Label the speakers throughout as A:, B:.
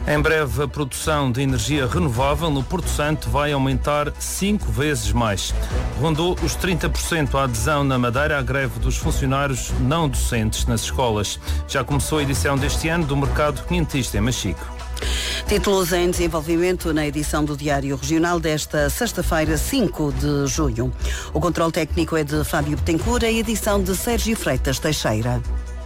A: Em breve, a produção de energia renovável no Porto Santo vai aumentar 5 vezes mais. Rondou os 30% a adesão na Madeira à greve dos funcionários não docentes nas escolas. Já começou a edição deste ano do Mercado Quinhentista em Machico.
B: Títulos em desenvolvimento na edição do Diário Regional desta sexta-feira, 5 de junho. O controle técnico é de Fábio Betancourt, a edição de Sérgio Freitas Teixeira.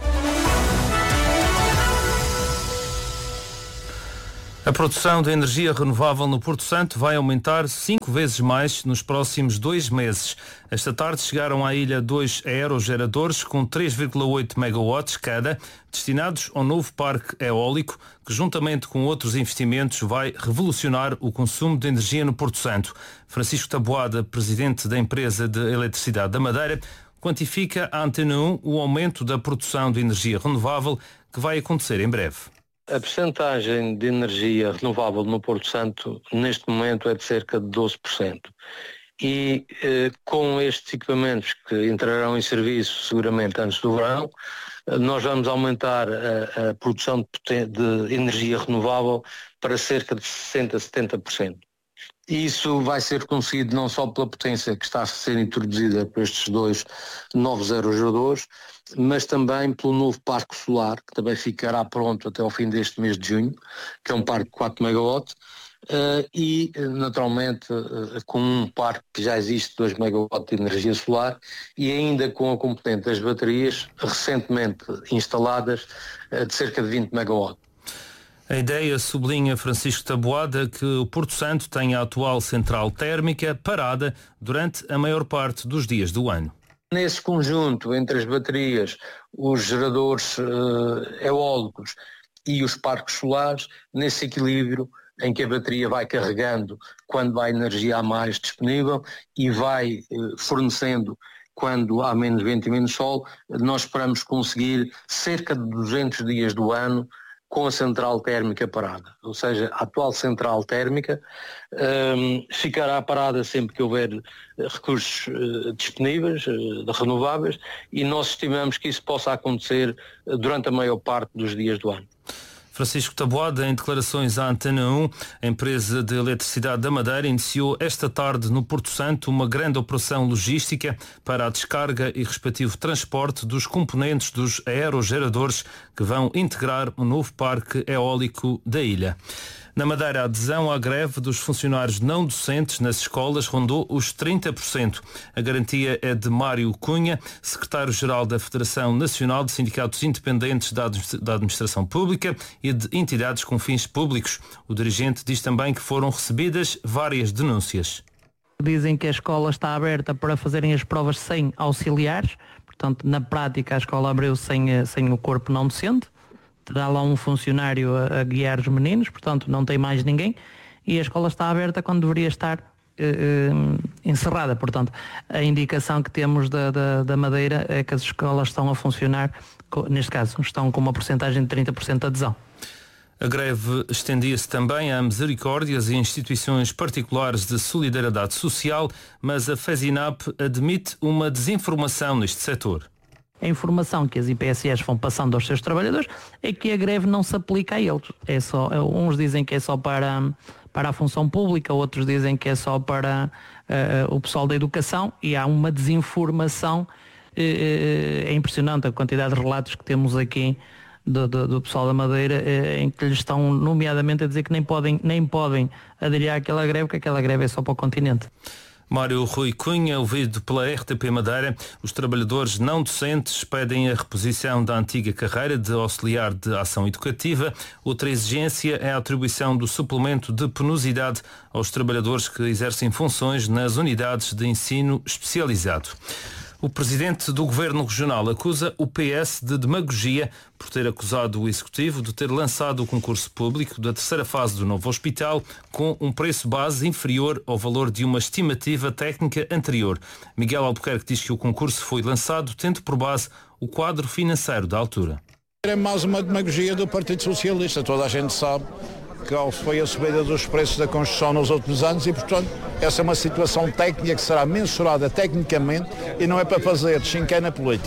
A: A produção de energia renovável no Porto Santo vai aumentar 5 vezes mais nos próximos 2 meses. Esta tarde chegaram à ilha 2 aerogeradores com 3,8 megawatts cada, destinados ao novo parque eólico, que juntamente com outros investimentos vai revolucionar o consumo de energia no Porto Santo. Francisco Taboada, presidente da empresa de eletricidade da Madeira, quantifica à Antena 1 o aumento da produção de energia renovável que vai acontecer em breve.
C: A percentagem de energia renovável no Porto Santo, neste momento, é de cerca de 12%. E com estes equipamentos que entrarão em serviço seguramente antes do verão, nós vamos aumentar a produção de energia renovável para cerca de 60% a 70%. E isso vai ser conseguido não só pela potência que está a ser introduzida por estes 2 novos aerogeradores, mas também pelo novo parque solar, que também ficará pronto até ao fim deste mês de junho, que é um parque de 4 megawatts, e naturalmente com um parque que já existe de 2 megawatts de energia solar e ainda com a componente das baterias recentemente instaladas de cerca de 20 megawatts.
A: A ideia, sublinha Francisco Taboada, que o Porto Santo tem a atual central térmica parada durante a maior parte dos dias do ano.
C: Nesse conjunto, entre as baterias, os geradores eólicos e os parques solares, nesse equilíbrio em que a bateria vai carregando quando há energia a mais disponível e vai fornecendo quando há menos vento e menos sol, nós esperamos conseguir cerca de 200 dias do ano com a central térmica parada. Ou seja, a atual central térmica ficará parada sempre que houver recursos disponíveis, renováveis, e nós estimamos que isso possa acontecer durante a maior parte dos dias do ano.
A: Francisco Taboada, em declarações à Antena 1, a empresa de eletricidade da Madeira iniciou esta tarde no Porto Santo uma grande operação logística para a descarga e respectivo transporte dos componentes dos aerogeradores que vão integrar o novo parque eólico da ilha. Na Madeira, a adesão à greve dos funcionários não docentes nas escolas rondou os 30%. A garantia é de Mário Cunha, secretário-geral da Federação Nacional de Sindicatos Independentes da Administração Pública e de entidades com fins públicos. O dirigente diz também que foram recebidas várias denúncias.
D: Dizem que a escola está aberta para fazerem as provas sem auxiliares, portanto, na prática a escola abriu sem o corpo não docente. Terá lá um funcionário a guiar os meninos, portanto não tem mais ninguém, e a escola está aberta quando deveria estar encerrada. Portanto, a indicação que temos da Madeira é que as escolas estão a funcionar, neste caso, estão com uma porcentagem de 30% de adesão.
A: A greve estendia-se também a misericórdias e instituições particulares de solidariedade social, mas a FESINAP admite uma desinformação neste setor.
D: A informação que as IPSS vão passando aos seus trabalhadores é que a greve não se aplica a eles. Uns dizem que é só para a função pública, outros dizem que é só para o pessoal da educação, e há uma desinformação. É impressionante a quantidade de relatos que temos aqui do pessoal da Madeira, em que lhes estão nomeadamente a dizer que nem podem aderir àquela greve, que aquela greve é só para o continente.
A: Mário Rui Cunha, ouvido pela RTP Madeira, os trabalhadores não docentes pedem a reposição da antiga carreira de auxiliar de ação educativa. Outra exigência é a atribuição do suplemento de penosidade aos trabalhadores que exercem funções nas unidades de ensino especializado. O presidente do Governo Regional acusa o PS de demagogia por ter acusado o Executivo de ter lançado o concurso público da terceira fase do novo hospital com um preço base inferior ao valor de uma estimativa técnica anterior. Miguel Albuquerque diz que o concurso foi lançado tendo por base o quadro financeiro da altura.
E: É mais uma demagogia do Partido Socialista, toda a gente sabe que foi a subida dos preços da construção nos últimos anos e, portanto, essa é uma situação técnica que será mensurada tecnicamente e não é para fazer chincana política.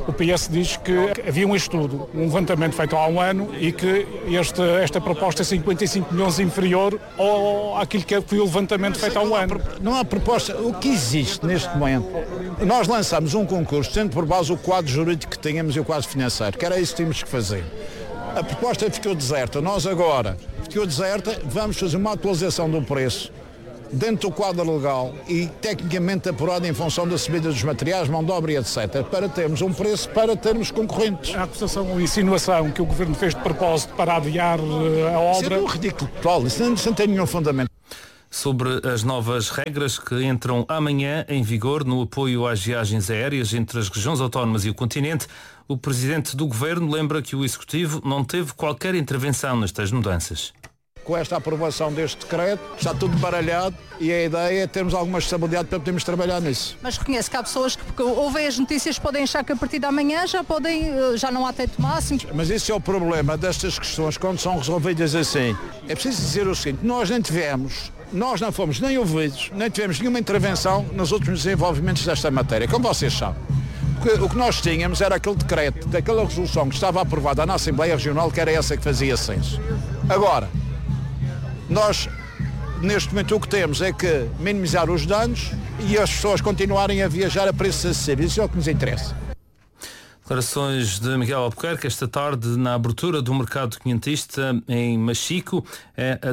F: O PS diz que havia um estudo, um levantamento feito há um ano e que esta proposta é 55 milhões inferior àquilo que foi o levantamento feito há um ano.
E: Não há proposta. O que existe neste momento? Nós lançamos um concurso, tendo por base o quadro jurídico que tínhamos e o quadro financeiro, que era isso que tínhamos que fazer. A proposta ficou deserta. Nós agora, vamos fazer uma atualização do preço dentro do quadro legal e tecnicamente apurado em função da subida dos materiais, mão de obra e etc. Para termos um preço, para termos concorrentes.
F: A acusação ou insinuação que o Governo fez de propósito para adiar a obra...
E: Isso é um ridículo total, isso não tem nenhum fundamento.
A: Sobre as novas regras que entram amanhã em vigor no apoio às viagens aéreas entre as regiões autónomas e o continente, o Presidente do Governo lembra que o Executivo não teve qualquer intervenção nestas mudanças.
E: Com esta aprovação deste decreto, está tudo baralhado e a ideia é termos alguma estabilidade para podermos trabalhar nisso.
G: Mas reconhece que há pessoas que, porque ouvem as notícias, podem achar que a partir de amanhã já não há teto máximo.
E: Mas esse é o problema destas questões quando são resolvidas assim. É preciso dizer o seguinte, nós não fomos nem ouvidos, nem tivemos nenhuma intervenção nos últimos desenvolvimentos desta matéria, como vocês sabem. Porque o que nós tínhamos era aquele decreto, daquela resolução que estava aprovada na Assembleia Regional, que era essa que fazia senso. Agora, nós, neste momento, o que temos é que minimizar os danos e as pessoas continuarem a viajar a preços acessíveis. Isso é o que nos interessa.
A: Declarações de Miguel Albuquerque esta tarde na abertura do mercado quinhentista em Machico. É a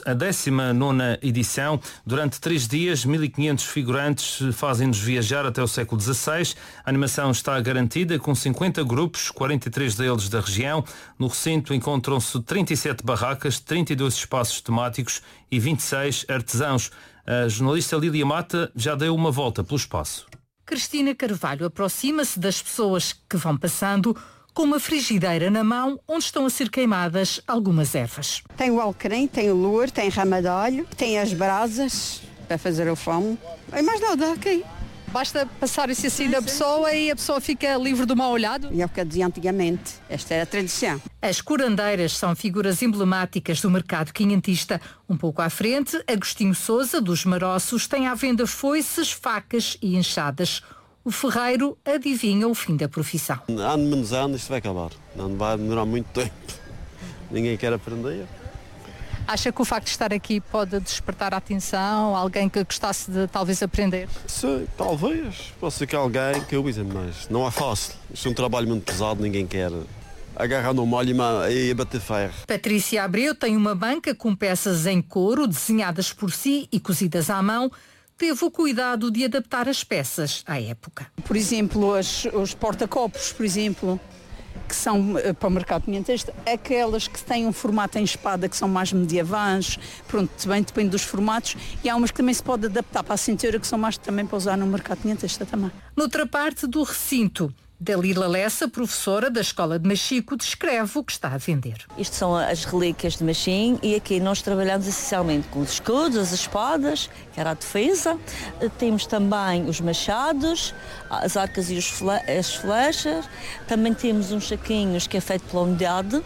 A: 19ª edição. Durante 3 dias, 1.500 figurantes fazem-nos viajar até o século XVI. A animação está garantida com 50 grupos, 43 deles da região. No recinto encontram-se 37 barracas, 32 espaços temáticos e 26 artesãos. A jornalista Lídia Mata já deu uma volta pelo espaço.
H: Cristina Carvalho aproxima-se das pessoas que vão passando com uma frigideira na mão onde estão a ser queimadas algumas ervas.
I: Tem o alecrim, tem o louro, tem rama de óleo, tem as brasas para fazer o fumo. E mais nada, ok.
G: Basta passar isso assim da pessoa e a pessoa fica livre do mau olhado?
I: E é o que eu dizia antigamente. Esta era a tradição.
H: As curandeiras são figuras emblemáticas do mercado quinhentista. Um pouco à frente, Agostinho Sousa, dos Maroços, tem à venda foices, facas e enxadas. O ferreiro adivinha o fim da profissão.
J: Ano menos ano isto vai acabar. Não vai demorar muito tempo. Ninguém quer aprender.
G: Acha que o facto de estar aqui pode despertar a atenção? Alguém que gostasse de talvez aprender?
J: Sim, talvez. Pode ser que alguém que eu exame, mas não é fácil. Isto é um trabalho muito pesado, ninguém quer agarrar no molho e bater ferro.
H: Patrícia Abreu tem uma banca com peças em couro desenhadas por si e cozidas à mão. Teve o cuidado de adaptar as peças à época.
I: Por exemplo, os porta-copos, por exemplo, que são para o mercado quinhentista, aquelas que têm um formato em espada, que são mais medievais, pronto, também depende dos formatos, e há umas que também se pode adaptar para a cintura, que são mais também para usar no mercado quinhentista também.
H: Noutra parte do recinto, Dalila Lessa, professora da Escola de Machico, descreve o que está a vender.
K: Isto são as relíquias de Machim e aqui nós trabalhamos essencialmente com os escudos, as espadas, que era a defesa. Temos também os machados, as arcas e as flechas. Também temos uns saquinhos que é feito pela unidade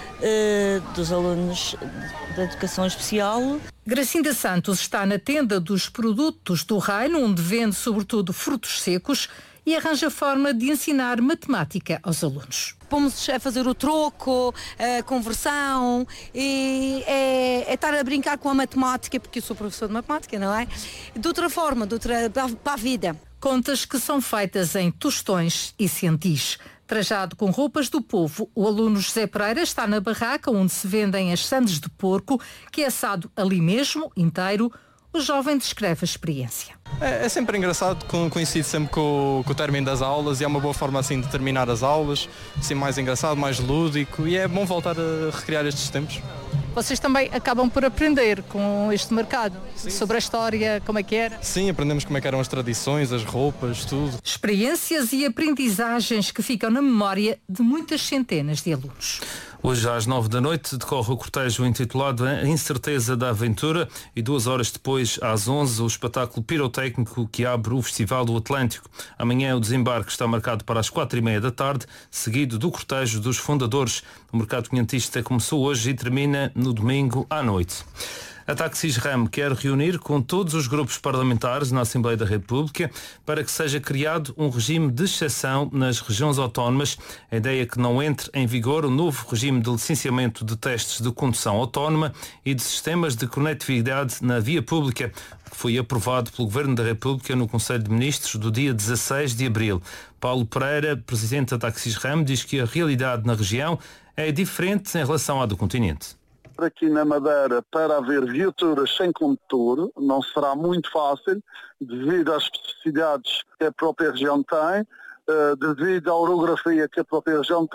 K: dos alunos da educação especial.
H: Gracinda Santos está na tenda dos produtos do Reino, onde vende sobretudo frutos secos, e arranja forma de ensinar matemática aos alunos.
L: Pomos a fazer o troco, a conversão, e é estar a brincar com a matemática, porque eu sou professor de matemática, não é? De outra forma, para a vida.
H: Contas que são feitas em tostões e centis. Trajado com roupas do povo, o aluno José Pereira está na barraca onde se vendem as sandes de porco, que é assado ali mesmo, inteiro. O jovem descreve a experiência.
M: É sempre engraçado, coincide sempre com o término das aulas e é uma boa forma assim de terminar as aulas, assim mais engraçado, mais lúdico, e é bom voltar a recriar estes tempos.
G: Vocês também acabam por aprender com este mercado, sim, sobre a história, como é que era?
M: Sim, aprendemos como é que eram as tradições, as roupas, tudo.
H: Experiências e aprendizagens que ficam na memória de muitas centenas de alunos.
A: Hoje às 9 da noite decorre o cortejo intitulado A Incerteza da Aventura e 2 horas depois, às 11, o espetáculo pirotécnico que abre o Festival do Atlântico. Amanhã o desembarque está marcado para as 4h30 da tarde, seguido do cortejo dos fundadores. O mercado quinhentista começou hoje e termina no domingo à noite. A Taxis RAM quer reunir com todos os grupos parlamentares na Assembleia da República para que seja criado um regime de exceção nas regiões autónomas. A ideia é que não entre em vigor o novo regime de licenciamento de testes de condução autónoma e de sistemas de conectividade na via pública, que foi aprovado pelo Governo da República no Conselho de Ministros do dia 16 de abril. Paulo Pereira, presidente da Taxis RAM, diz que a realidade na região é diferente em relação à do continente.
N: Aqui na Madeira, para haver viaturas sem condutor, não será muito fácil, devido às especificidades que a própria região tem, devido à orografia que a própria região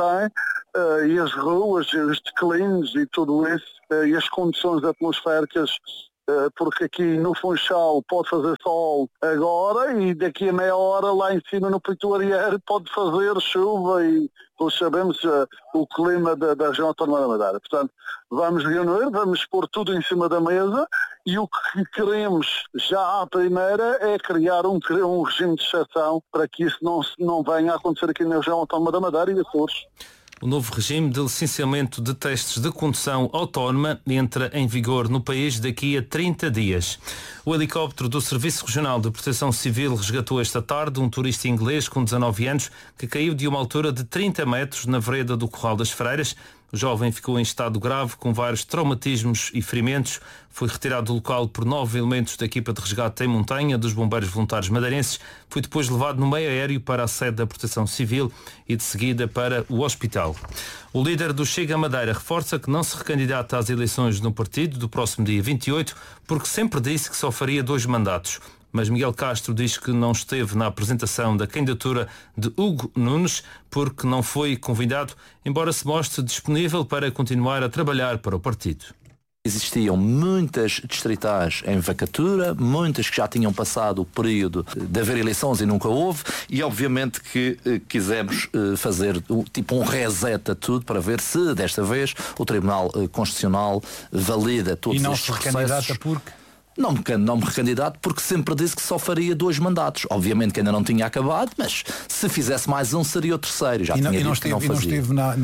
N: tem, e as ruas, os declínios e tudo isso, e as condições atmosféricas, porque aqui no Funchal pode fazer sol agora e daqui a meia hora lá em cima no Pito Arieiro pode fazer chuva e todos sabemos o clima da região autónoma da Madeira. Portanto, vamos reunir, vamos pôr tudo em cima da mesa e o que queremos já à primeira é criar um regime de exceção para que isso não venha a acontecer aqui na região autónoma da Madeira e Açores.
A: O novo regime de licenciamento de testes de condução autónoma entra em vigor no país daqui a 30 dias. O helicóptero do Serviço Regional de Proteção Civil resgatou esta tarde um turista inglês com 19 anos que caiu de uma altura de 30 metros na vereda do Corral das Freiras. O jovem ficou em estado grave, com vários traumatismos e ferimentos. Foi retirado do local por 9 elementos da equipa de resgate em montanha dos Bombeiros Voluntários Madeirenses. Foi depois levado no meio aéreo para a sede da Proteção Civil e de seguida para o hospital. O líder do Chega Madeira reforça que não se recandidata às eleições no partido do próximo dia 28, porque sempre disse que só faria 2 mandatos. Mas Miguel Castro diz que não esteve na apresentação da candidatura de Hugo Nunes porque não foi convidado, embora se mostre disponível para continuar a trabalhar para o partido.
O: Existiam muitas distritais em vacatura, muitas que já tinham passado o período de haver eleições e nunca houve, e obviamente que quisemos fazer tipo um reset a tudo para ver se desta vez o Tribunal Constitucional valida todos estes processos.
P: E não se recandidata porque?
O: Não me recandidato porque sempre disse que só faria 2 mandatos. Obviamente que ainda não tinha acabado, mas se fizesse mais um seria o terceiro. Já tinha dito que não fazia.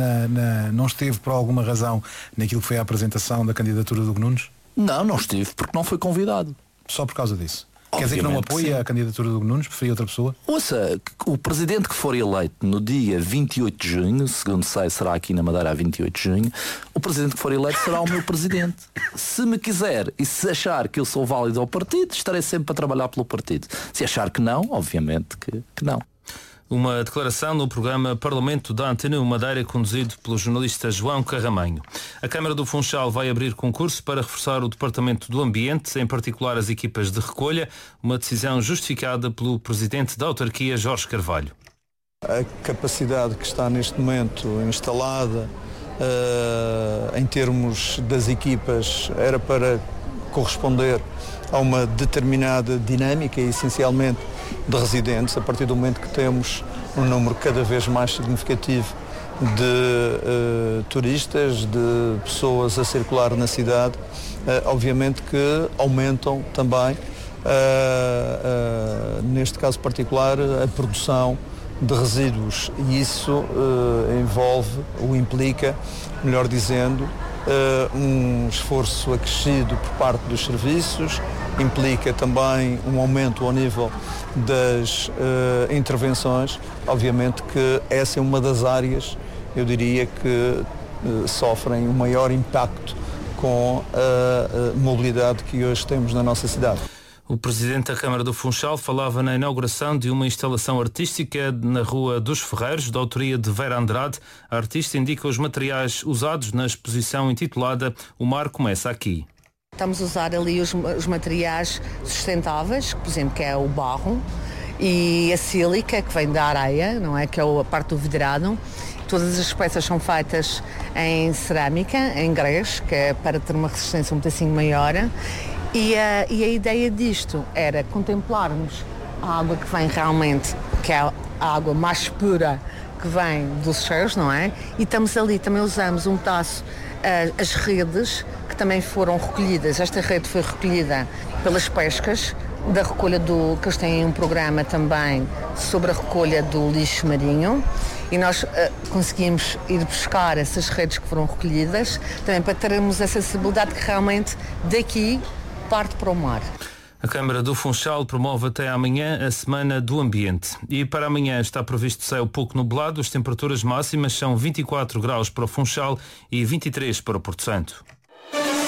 P: Não esteve por alguma razão naquilo que foi a apresentação da candidatura do Hugo Nunes?
O: Não estive porque não foi convidado.
P: Só por causa disso? Quer dizer que não apoia a candidatura do Hugo Nunes, preferia outra pessoa?
O: Ouça, o presidente que for eleito no dia 28 de junho, segundo sei, será aqui na Madeira a 28 de junho, o presidente que for eleito será o meu presidente. Se me quiser e se achar que eu sou válido ao partido, estarei sempre para trabalhar pelo partido. Se achar que não, obviamente que não.
A: Uma declaração no programa Parlamento da Antena Madeira, conduzido pelo jornalista João Carramanho. A Câmara do Funchal vai abrir concurso para reforçar o Departamento do Ambiente, em particular as equipas de recolha, uma decisão justificada pelo Presidente da Autarquia, Jorge Carvalho.
Q: A capacidade que está neste momento instalada em termos das equipas era para corresponder a uma determinada dinâmica, essencialmente de residentes, a partir do momento que temos um número cada vez mais significativo de turistas, de pessoas a circular na cidade, obviamente que aumentam também, neste caso particular, a produção de resíduos e isso implica, melhor dizendo, um esforço acrescido por parte dos serviços, implica também um aumento ao nível das intervenções. Obviamente que essa é uma das áreas, eu diria, que sofrem o maior impacto com a mobilidade que hoje temos na nossa cidade.
A: O Presidente da Câmara do Funchal falava na inauguração de uma instalação artística na Rua dos Ferreiros, da autoria de Vera Andrade. A artista indica os materiais usados na exposição intitulada O Mar Começa Aqui.
R: Estamos a usar ali os materiais sustentáveis, por exemplo, que é o barro e a sílica, que vem da areia, não é? Que é a parte do vidrado. Todas as peças são feitas em cerâmica, em grés, que é para ter uma resistência um bocadinho maior. E a ideia disto era contemplarmos a água que vem realmente, que é a água mais pura que vem dos cheios, não é? E estamos ali, também usamos um pedaço, as redes que também foram recolhidas. Esta rede foi recolhida pelas pescas da recolha que eles têm um programa também sobre a recolha do lixo marinho e nós conseguimos ir buscar essas redes que foram recolhidas também para termos a sensibilidade que realmente daqui parte para o mar.
A: A Câmara do Funchal promove até amanhã a Semana do Ambiente. E para amanhã está previsto céu pouco nublado. As temperaturas máximas são 24 graus para o Funchal e 23 para o Porto Santo.